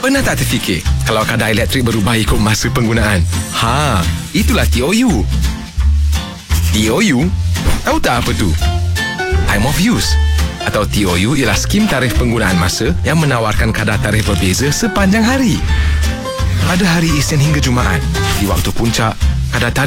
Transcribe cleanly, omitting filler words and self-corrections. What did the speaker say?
Pernah tak terfikir kalau kadar elektrik berubah ikut masa penggunaan? Itulah TOU. TOU? Tahu tak apa tu? Time of use. Atau TOU ialah skim tarikh penggunaan masa yang menawarkan kadar tarikh berbeza sepanjang hari. Pada hari Isnin hingga Jumaat, di waktu puncak, kadar tarikh